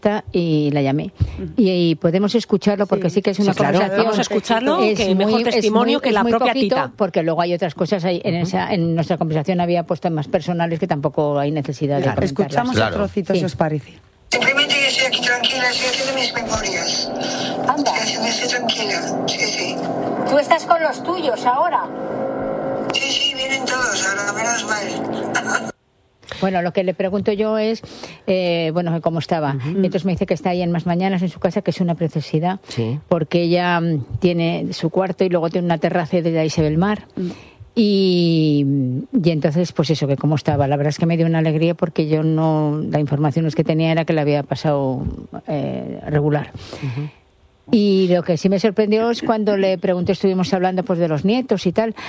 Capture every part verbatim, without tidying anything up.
y la llamé. Y, y podemos escucharlo porque sí, sí que es una sí, claro, conversación. Vamos a escucharlo, que muy, mejor testimonio muy, que la propia poquito, Tita. Porque luego hay otras cosas ahí, en, uh-huh. esa, en nuestra conversación había puesto más personales que tampoco hay necesidad claro. de comentarlas. Escuchamos claro. el trocito, sí. si os parece. Simplemente yo estoy aquí tranquila, estoy haciendo mis memorias. Anda. Estoy haciendo, estoy tranquila, sí, sí. ¿Tú estás con los tuyos ahora? Sí, sí, vienen todos, ahora menos mal. Bueno, lo que le pregunto yo es, eh, bueno, cómo estaba. Uh-huh. Y entonces me dice que está ahí en Más Mañanas, en su casa, que es una preciosidad, sí. porque ella um, tiene su cuarto y luego tiene una terraza y desde ahí se ve el mar. Uh-huh. Y, y entonces, pues eso, que cómo estaba. La verdad es que me dio una alegría porque yo no, la información que tenía era que le había pasado eh, regular. Uh-huh. Y lo que sí me sorprendió es cuando le pregunté, estuvimos hablando pues de los nietos y tal,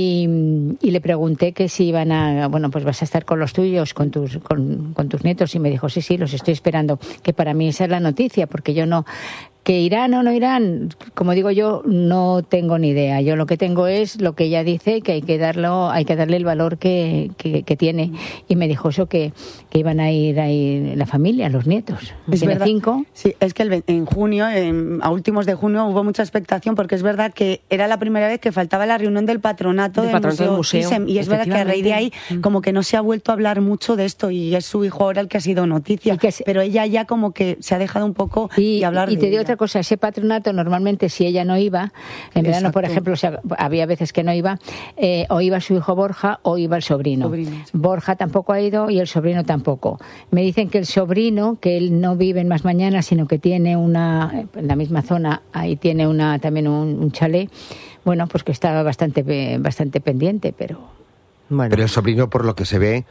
y, y le pregunté que si iban a, bueno, pues vas a estar con los tuyos, con tus, con, con tus nietos, y me dijo, sí, sí, los estoy esperando, que para mí esa es la noticia, porque yo no, que irán o no irán, como digo yo, no tengo ni idea. Yo lo que tengo es lo que ella dice, que hay que darlo, hay que darle el valor que, que, que tiene, y me dijo eso, que, que iban a ir ahí la familia, los nietos. Es tiene verdad. cinco. Sí, es que el, en junio, en, a últimos de junio, hubo mucha expectación porque es verdad que era la primera vez que faltaba la reunión del patronato, del, patronato museo, del museo. Thyssen, y es verdad que a raíz de ahí como que no se ha vuelto a hablar mucho de esto y es su hijo ahora el que ha sido noticia, se... pero ella ya como que se ha dejado un poco y, y hablar y de te digo ella. otra cosa, ese patronato normalmente si ella no iba, en verano por ejemplo, o sea, había veces que no iba, eh, o iba su hijo Borja o iba el sobrino. Sobrinos. Borja tampoco ha ido y el sobrino tampoco. Me dicen que el sobrino, que él no vive en Más Mañana, sino que tiene una, en la misma zona, ahí tiene una también un, un chalet, bueno, pues que está bastante, bastante pendiente, pero... Bueno. Pero el sobrino, por lo que se ve,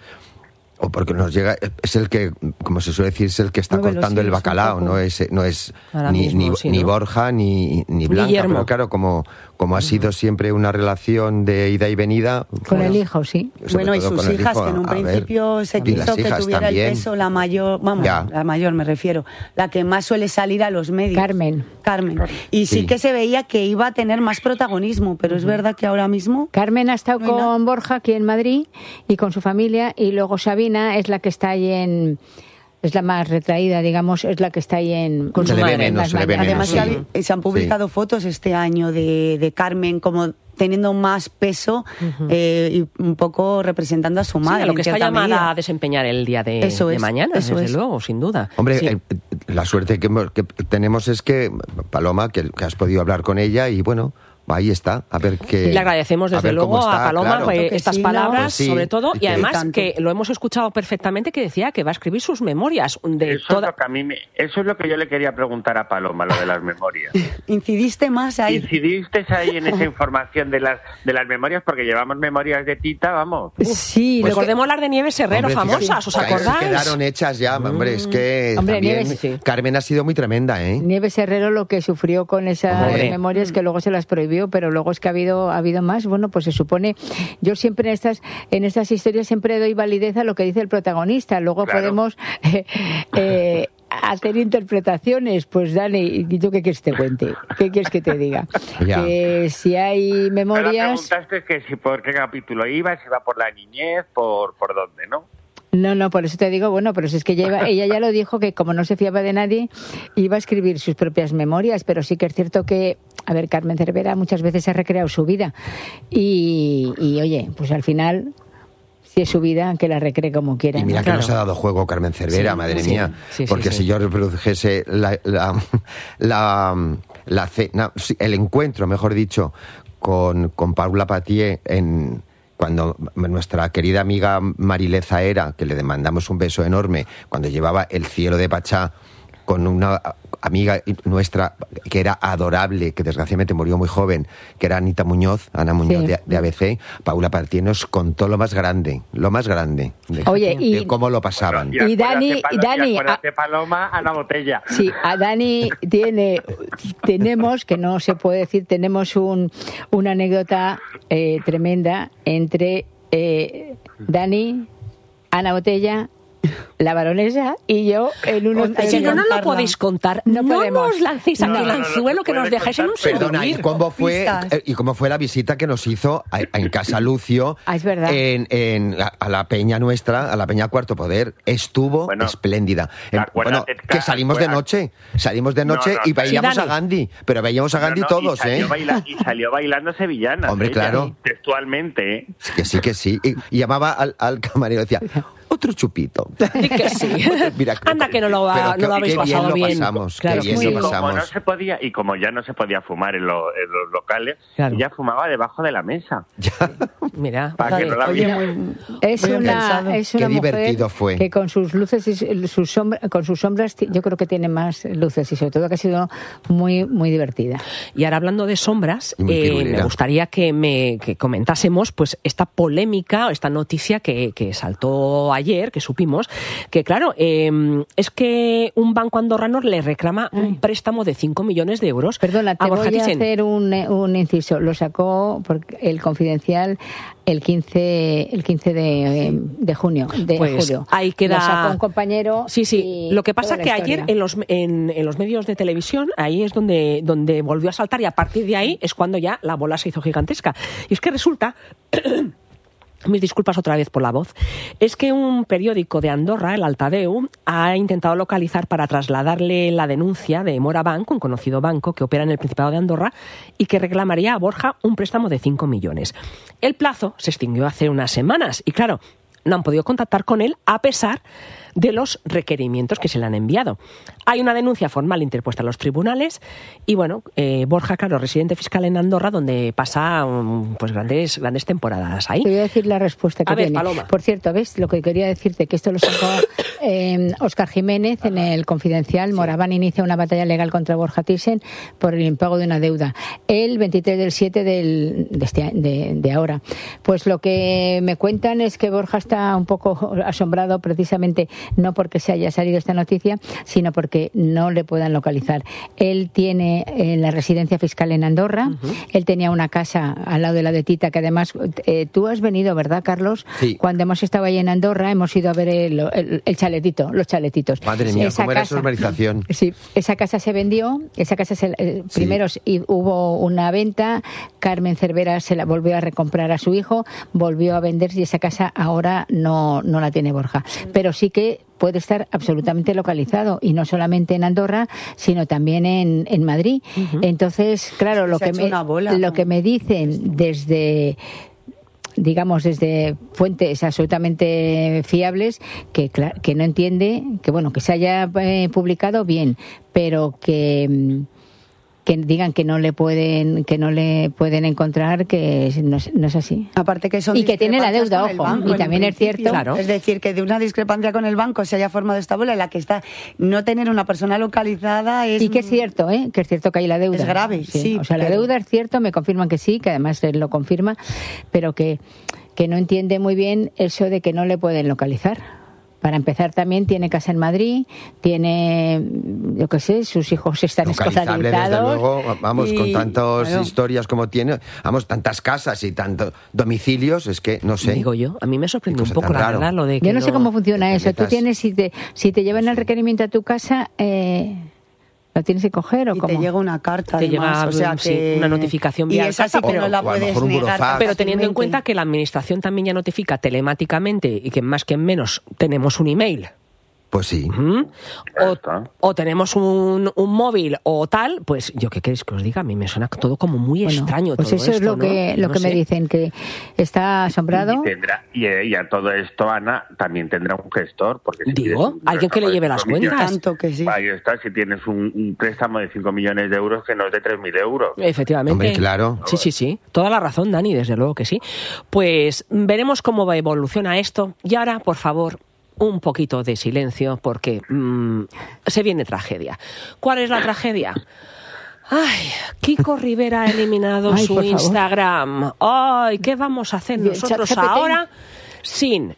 o porque nos llega, es el que, como se suele decir, es el que está Mueve cortando el bacalao, no es, no es ni, mismo, ni, sí, ni ¿no? Borja ni, ni Blanca, Guillermo. Pero claro, como, como ha sido siempre una relación de ida y venida... Con pues, el hijo, sí. Bueno, y sus hijas, hijo, que en un principio ver, se quiso que tuviera también. El peso, la mayor, vamos, ya. la mayor me refiero, la que más suele salir a los medios. Carmen. Carmen. Y sí, sí que se veía que iba a tener más protagonismo, pero uh-huh. es verdad que ahora mismo... Carmen ha estado no con Borja aquí en Madrid y con su familia, y luego Sabina es la que está ahí en... es la más retraída, digamos, es la que está ahí en... Con se su madre, menos, se Además, menos, sí. se han publicado sí. fotos este año de, de Carmen como teniendo más peso uh-huh. eh, y un poco representando a su madre. Sí, a lo que está llamada medida. a desempeñar el día de, eso de es, mañana, eso desde es. luego, sin duda. Hombre, sí. eh, la suerte que, que tenemos es que, Paloma, que, que has podido hablar con ella y bueno... Ahí está, a ver qué... Le agradecemos desde luego está, a Paloma claro. pues, estas sí, palabras, pues sí, sobre todo, y, y además tanto. Que lo hemos escuchado perfectamente, que decía que va a escribir sus memorias. De eso, toda... es lo que a mí me, eso es lo que yo le quería preguntar a Paloma, lo de las memorias. ¿Incidiste más ahí? ¿Incidiste ahí en esa información de las de las memorias? Porque llevamos memorias de Tita, vamos. Uf, sí, pues recordemos que... las de Nieves Herrero, hombre, famosas, sí. ¿os acordáis? Quedaron hechas ya, hombre, es que hombre, también Nieves, sí. Carmen ha sido muy tremenda, ¿eh? Nieves Herrero lo que sufrió con esas hombre. memorias, que luego se las prohibió, pero luego es que ha habido, ha habido más. Bueno, pues se supone, yo siempre en estas en estas historias siempre doy validez a lo que dice el protagonista, luego claro. podemos eh, eh, hacer interpretaciones. Pues Dani, ¿y tú qué quieres que te cuente? ¿Qué quieres que te diga? Ya. Que si hay memorias... Pero preguntaste que si por qué capítulo iba, si iba por la niñez, por, por dónde, ¿no? No, no, por eso te digo, bueno, pero si es que ella, ella ya lo dijo, que como no se fiaba de nadie, iba a escribir sus propias memorias, pero sí que es cierto que, a ver, Carmen Cervera muchas veces ha recreado su vida y, y oye, pues al final... si es su vida, que la recree como quiera. Y mira ¿no? que claro. nos ha dado juego Carmen Cervera, sí, madre sí, mía. Sí, sí, porque sí, si sí. yo reprodujese la, la, la, la cena, el encuentro, mejor dicho, con, con Paula Patié en... cuando nuestra querida amiga Marileza Era, que le demandamos un beso enorme, cuando llevaba El cielo de Pachá con una amiga nuestra que era adorable, que desgraciadamente murió muy joven, que era Anita Muñoz, Ana Muñoz sí. de, de A B C, Paula Partié nos contó lo más grande, lo más grande, de, Oye, y, de cómo lo pasaban. Y, y Dani, y Dani, a, Paloma a la botella. Sí, a Dani tiene, tenemos, que no se puede decir, tenemos un, una anécdota eh, tremenda entre eh, Dani, Ana Botella la baronesa y yo en unos... Si no, no lo podéis contar. No, no nos lancéis aquí el anzuelo que nos dejáis en un Perdona, ¿y cómo, fue, ¿y cómo fue la visita que nos hizo a, en Casa Lucio? Ah, es verdad. En, en, a, a la peña nuestra, a la peña Cuarto Poder. Estuvo bueno, espléndida. En, bueno, que salimos de noche. Salimos de noche no, no, y veíamos sí, a Gandhi. Pero veíamos a Gandhi no, no, todos, y salió ¿eh? Baila, y salió bailando sevillanas. Hombre, ella, claro. Textualmente, ¿eh? Que sí, que sí. Y, y llamaba al, al camarero y decía... Otro chupito. Sí que sí. Mira, Anda que no lo, va, no lo habéis qué pasado bien. bien. Lo pasamos, claro, qué bien y lo pasamos. Como no se podía, y como ya no se podía fumar en, lo, en los locales, claro. ella fumaba debajo de la mesa. Ya. Mira, para que no la viera. Es una, es una qué divertido fue. Que con sus luces y sus sombras, con sus sombras, yo creo que tiene más luces y sobre todo que ha sido muy, muy divertida. Y ahora hablando de sombras, eh, me gustaría que me que comentásemos pues esta polémica, esta noticia que, que saltó ayer, que supimos que claro, eh, es que un banco andorrano le reclama un préstamo de cinco millones de euros. Perdona, te a Borja voy a Thyssen. hacer un, un inciso. Lo sacó porque el Confidencial el quince, el quince de, de junio. De pues julio. Ahí queda... Lo sacó un compañero. Sí, sí. Lo que pasa es que ayer en los, en, en los medios de televisión, ahí es donde, donde volvió a saltar y a partir de ahí es cuando ya la bola se hizo gigantesca. Y es que resulta... Mis disculpas otra vez por la voz. Es que un periódico de Andorra, el Altadeu, ha intentado localizar para trasladarle la denuncia de Mora Bank, un conocido banco que opera en el Principado de Andorra y que reclamaría a Borja un préstamo de cinco millones. El plazo se extinguió hace unas semanas y, claro, no han podido contactar con él a pesar de los requerimientos que se le han enviado. Hay una denuncia formal interpuesta en los tribunales y, bueno, eh, Borja, claro, residente fiscal en Andorra, donde pasa um, pues grandes grandes temporadas ahí. Te voy a decir la respuesta que a ver, tiene. Paloma. Por cierto, ¿ves? Lo que quería decirte, que esto lo sacó eh, Óscar Jiménez en el Confidencial. Sí. Moraván inicia una batalla legal contra Borja Thyssen por el impago de una deuda. El veintitrés del siete del, de, este, de, de ahora. Pues lo que me cuentan es que Borja está un poco asombrado precisamente no porque se haya salido esta noticia, sino porque no le puedan localizar. Él tiene eh, la residencia fiscal en Andorra, uh-huh. Él tenía una casa al lado de la de Tita, que además eh, tú has venido, ¿verdad, Carlos? Sí. Cuando hemos estado ahí en Andorra, hemos ido a ver el, el, el chaletito, los chaletitos. Madre mía, esa ¿cómo casa, era su urbanización? Sí, esa casa se vendió, esa casa se, eh, sí. primero y hubo una venta, Carmen Cervera se la volvió a recomprar a su hijo, volvió a vender y esa casa ahora no, no la tiene Borja. Pero sí que puede estar absolutamente localizado y no solamente en Andorra, sino también en, en Madrid. Uh-huh. Entonces, claro, lo que, me, bola, lo ¿no? que me dicen desde... digamos, desde fuentes absolutamente fiables, que que no entiende, que bueno, que se haya eh, publicado bien, pero que que digan que no le pueden que no le pueden encontrar, que no es, no es así. Aparte que son y que tiene la deuda, ojo, banco, y también es cierto, claro. Es decir, que de una discrepancia con el banco se haya formado esta bola en la que está no tener una persona localizada es... Y que es cierto, ¿eh? Que es cierto que hay la deuda. Es grave, sí. sí o sea, pero... la deuda es cierto, me confirman que sí, que además él lo confirma, pero que, que no entiende muy bien eso de que no le pueden localizar. Para empezar, también tiene casa en Madrid, tiene, yo qué sé, sus hijos están escolarizados. Desde luego, vamos, y, con tantas claro. historias como tiene, vamos, tantas casas y tantos domicilios, es que no sé. Digo yo, a mí me sorprende un poco, la verdad, lo de que yo no, no sé cómo funciona eso. metas... Tú tienes, si te, si te llevan el requerimiento a tu casa... Eh, ¿Lo tienes que coger o y cómo? te llega una carta, te además, llega o sea sí, que... una notificación vía y esa sí que pero, no la puedes negar. Pero teniendo en cuenta que la administración también ya notifica telemáticamente y que más que menos tenemos un email. Pues sí. Uh-huh. O, o tenemos un, un móvil o tal, pues yo qué queréis que os diga, a mí me suena todo como muy bueno, extraño pues todo eso esto, es lo ¿no? que, lo no que sé. me dicen, que está asombrado. Y, tendrá, y, y a todo esto, Ana, también tendrá un gestor. Porque si Digo, un alguien que le lleve las cuentas. Millones, Tanto que sí. Ahí está, si tienes un, un préstamo de cinco millones de euros que no es de tres mil euros. Efectivamente. Hombre, claro. Sí, sí, sí. Toda la razón, Dani, desde luego que sí. Pues veremos cómo evoluciona esto. Y ahora, por favor, un poquito de silencio porque mmm, se viene tragedia. ¿Cuál es la tragedia? Ay, Kiko Rivera ha eliminado Ay, su Instagram. Ay, ¿qué vamos a hacer nosotros ahora sin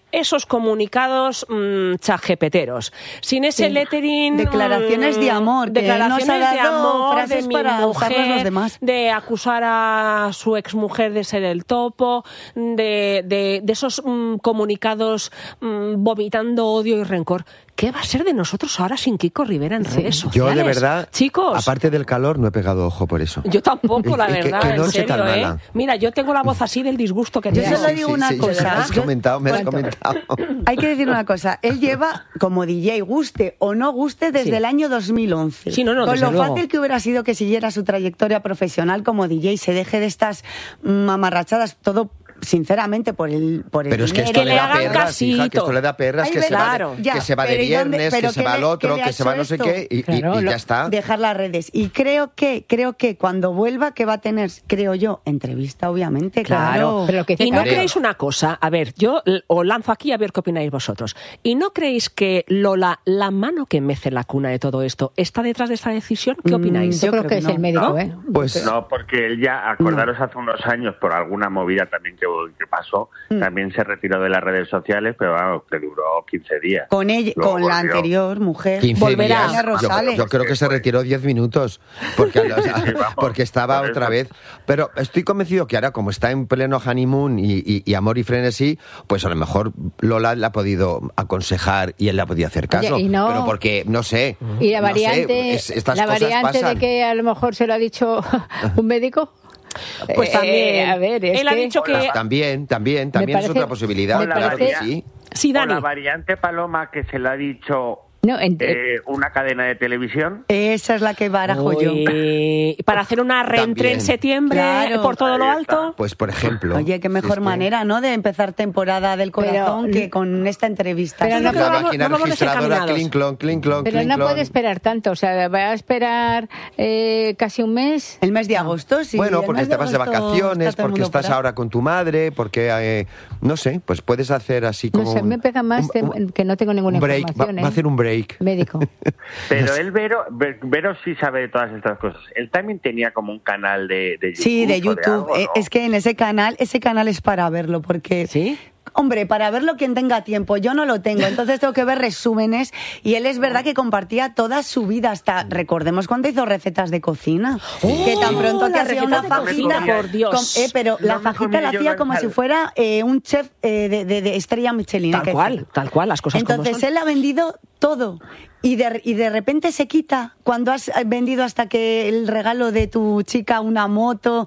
esos comunicados mmm, chajepeteros, sin ese sí. lettering... Declaraciones mmm, de amor, declaraciones que nos ha dado de amor, frases de mi para mujer, los demás. De acusar a su exmujer de ser el topo, de, de, de esos mmm, comunicados mmm, vomitando odio y rencor. ¿Qué va a ser de nosotros ahora sin Kiko Rivera en redes sociales? Yo, de verdad, chicos, aparte del calor, no he pegado ojo por eso. Yo tampoco, la verdad, que, que no en serio, ¿eh? Mala. Mira, yo tengo la voz así del disgusto que yo tengo. Yo solo digo sí, una sí, cosa. Me has comentado, me has comentado. Hay que decir una cosa. Él lleva como D J, guste o no guste, desde sí. el año dos mil once. Sí, no, no, Con lo luego. fácil que hubiera sido que siguiera su trayectoria profesional como D J, se deje de estas mamarrachadas, todo... sinceramente por el por el pero es que dinero, esto le da perras, hija, que esto le da perras, Ay, que, se claro, va de, ya, que se va de viernes, que se va al otro, que, que se va no sé esto? qué, y, claro, y, y ya está. Dejar las redes. Y creo que creo que cuando vuelva, que va a tener, creo yo, entrevista, obviamente, claro. claro. Pero que y no creéis una cosa, a ver, yo os lanzo aquí a ver qué opináis vosotros. ¿Y no creéis que Lola, la mano que mece la cuna de todo esto, está detrás de esta decisión? ¿Qué opináis? Mm, yo, yo creo, creo que, que es no. el médico, ¿No? ¿eh? Pues no, porque él ya, acordaros no. hace unos años, por alguna movida también que, que pasó, Mm. también se retiró de las redes sociales, pero vamos, que duró quince días. Con ella, con volvió. la anterior mujer. Volverá. Días. Yo, yo creo que se retiró diez minutos, porque, o sea, sí, vamos, porque estaba otra eso. vez. Pero estoy convencido que ahora, como está en pleno honeymoon y, y, y amor y frenesí, pues a lo mejor Lola le ha podido aconsejar y él le ha podido hacer caso. Oye, y no, pero porque, no sé. Y la no variante, sé, es, estas la cosas variante pasan. de que a lo mejor se lo ha dicho un médico. Pues también, eh, a ver, es él ha que... dicho que... Pues también, también, también parece, es otra posibilidad, claro que sí. Sí, Dani. O la variante Paloma que se le ha dicho... No, en, eh, una cadena de televisión. Esa es la que barajo yo. Para hacer una reentré en septiembre, claro, por todo lo alto. Pues por ejemplo. Oye, qué mejor sí, manera, ¿no? De empezar temporada del corazón pero, que con esta entrevista. Pero no, la vamos, máquina no registradora, clink, clon, clink, clon, Pero clink, no clon. puede esperar tanto, o sea, va a esperar eh, casi un mes. El mes de agosto, sí. Bueno, porque te vas de vacaciones, porque estás ahora con tu madre, porque, eh, no sé, pues puedes hacer así como... No sé, un, me pega más un, un, que no tengo ninguna break, información. Va, ¿eh? va a hacer un break. Médico. Pero él, Vero, Vero sí sabe de todas estas cosas. Él también tenía como un canal de, de YouTube. Sí, de YouTube. De algo, ¿no? Es que en ese canal, ese canal es para verlo, porque... ¿Sí? Hombre, para verlo quien tenga tiempo, yo no lo tengo, entonces tengo que ver resúmenes y él es verdad que compartía toda su vida, hasta recordemos cuando hizo recetas de cocina, oh, que tan pronto que hacía una fajita, por Dios. Con, eh, pero no la fajita la hacía como si fuera eh, un chef eh, de, de, de estrella Michelin. Tal cual, decir. tal cual, las cosas entonces como son. Él ha vendido todo. Y de, y de repente se quita cuando has vendido hasta que el regalo de tu chica una moto.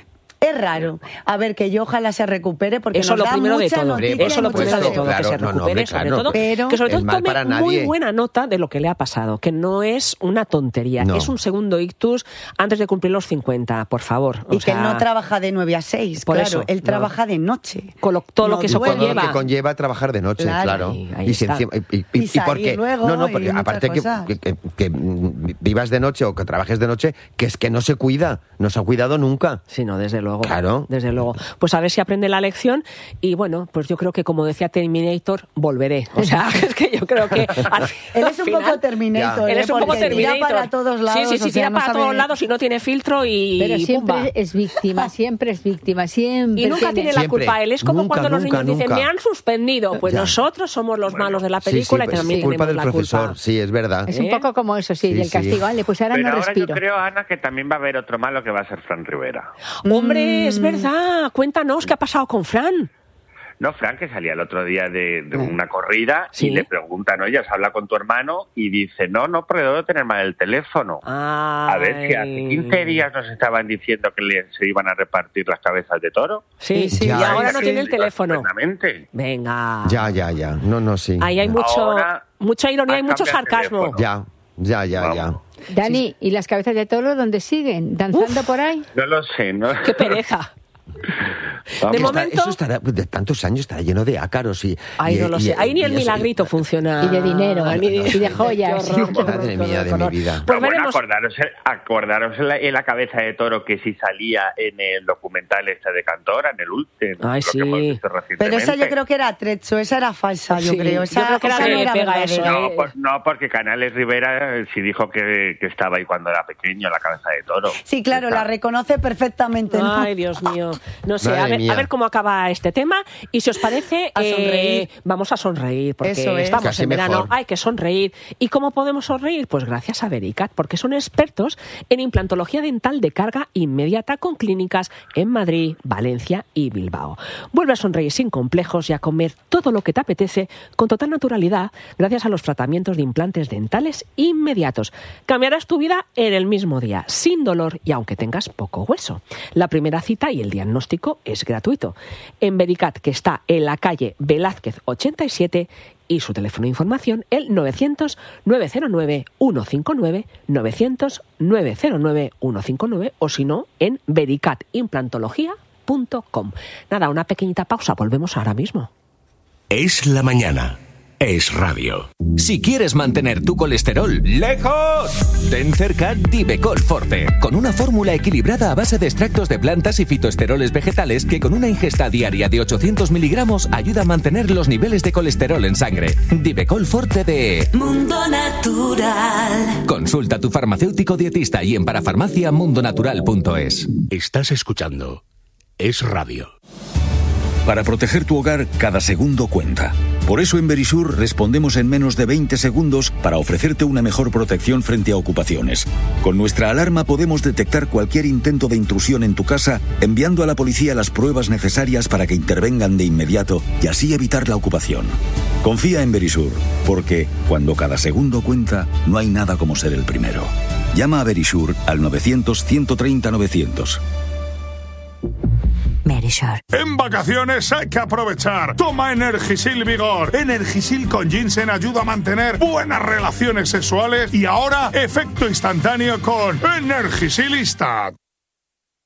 Es raro. A ver, que yo ojalá se recupere porque eso nos lo da primero mucha de todo. noticia. Eso lo primero de todo, claro, que se no, recupere, no, sobre claro, todo, pero que sobre todo tome para muy buena nota de lo que le ha pasado, que no es una tontería, no. Es un segundo ictus antes de cumplir los cincuenta, por favor. O y sea, que no trabaja de nueve a seis, por claro, eso, él no. trabaja de noche. Con lo, todo no lo que eso duele. conlleva. Lo que conlleva trabajar de noche, claro. claro. Ahí, ahí y, si encima, y, y, y, y porque luego, no, no, porque y aparte que, que, que, que vivas de noche o que trabajes de noche, que es que no se cuida, no se ha cuidado nunca. Sí, no, desde luego. Claro. Desde luego. Pues a ver si aprende la lección y bueno, pues yo creo que como decía Terminator, volveré. O sea, es que yo creo que al, él es un final, poco Terminator, él es un poco Terminator. Tira para todos lados. Sí, sí, sí, o sea, tira no para sabe... todos lados y no tiene filtro y pero siempre pumba. Es víctima, siempre es víctima, siempre. Y nunca tiene, tiene la siempre. culpa. Él es como Nunca, cuando los nunca, niños nunca. dicen, me han suspendido. Pues ya. nosotros somos los bueno, malos de la película sí, sí, y también sí, culpa tenemos del la profesor, culpa. sí, es verdad. Es ¿Eh? un poco como eso, sí, sí del castigo. sí. Vale, pues ahora pero no ahora respiro. yo creo, Ana, que también va a haber otro malo que va a ser Fran Rivera. Hombre, es verdad. Cuéntanos qué ha pasado con Fran. No, Fran, que salía el otro día de, de una corrida ¿Sí? y le preguntan, oye, ¿has hablado con tu hermano? Y dice, no, no, porque debo tener mal el teléfono. Ay. A ver, si hace quince días nos estaban diciendo que le, se iban a repartir las cabezas de toro. Sí, sí, ya, y ahora sí. no tiene el teléfono. Exactamente. Venga. Ya, ya, ya. No, no, sí. Ahí hay mucho, Ahora mucha ironía y has mucho cambiado el sarcasmo. teléfono. Ya, ya, ya, Vamos. ya. Dani, ¿y las cabezas de toro dónde siguen? ¿Danzando Uf. por ahí? No lo sé, ¿no? Qué pereza. Vamos. De Está- momento- eso estará, de tantos años estará lleno de ácaros y... Ay, y- no lo y- sé. Ahí ni y el eso- milagrito funciona. Y de dinero, Ni de- y de joyas. Qué horror, qué horror, Madre qué mía horror, de qué mi horror. vida. Pues Pero bueno, veremos. acordaros, acordaros en la, en la cabeza de toro que sí salía en el documental este de Cantora, en el último, Ay, lo sí. que hemos visto Pero recientemente. esa yo creo que era trecho, esa era falsa, yo Sí, creo. yo Esa, creo que era esa de no era pega verdadera. eso, No, ¿eh? por- no, porque Canales Rivera eh, sí dijo que, que estaba ahí cuando era pequeño, la cabeza de toro. Sí, claro, Está- la reconoce perfectamente, ¿no? Ay, Dios mío. No sé, Madre a ver, ver, a ver cómo acaba este tema y si os parece, a sonreír. Eh, vamos a sonreír porque Eso es. estamos Casi en verano, mejor. hay que sonreír. ¿Y cómo podemos sonreír? Pues gracias a Vericat, porque son expertos en implantología dental de carga inmediata con clínicas en Madrid, Valencia y Bilbao. Vuelve a sonreír sin complejos y a comer todo lo que te apetece con total naturalidad gracias a los tratamientos de implantes dentales inmediatos. Cambiarás tu vida en el mismo día, sin dolor y aunque tengas poco hueso. La primera cita y el diagnóstico es gratuito. En Vericat, que está en la calle Velázquez ochenta y siete, y su teléfono de información el novecientos, nueve cero nueve, ciento cincuenta y nueve, novecientos, nueve cero nueve, ciento cincuenta y nueve o si no en vericat implantología punto com. Nada, una pequeñita pausa, volvemos ahora mismo. Es la mañana. Es radio. Si quieres mantener tu colesterol lejos, ten cerca Divecol Forte, con una fórmula equilibrada a base de extractos de plantas y fitoesteroles vegetales que con una ingesta diaria de ochocientos miligramos ayuda a mantener los niveles de colesterol en sangre. Divecol Forte de Mundo Natural. Consulta a tu farmacéutico dietista y en parafarmacia mundo natural punto es. Estás escuchando Es Radio. Para proteger tu hogar, cada segundo cuenta. Por eso en Verisur respondemos en menos de veinte segundos para ofrecerte una mejor protección frente a ocupaciones. Con nuestra alarma podemos detectar cualquier intento de intrusión en tu casa, enviando a la policía las pruebas necesarias para que intervengan de inmediato y así evitar la ocupación. Confía en Verisur, porque cuando cada segundo cuenta, no hay nada como ser el primero. Llama a Verisur al novecientos, ciento treinta, novecientos. Verisur. En vacaciones hay que aprovechar. Toma Energisil Vigor. Energisil con ginseng ayuda a mantener buenas relaciones sexuales y ahora efecto instantáneo con Energisil Instant.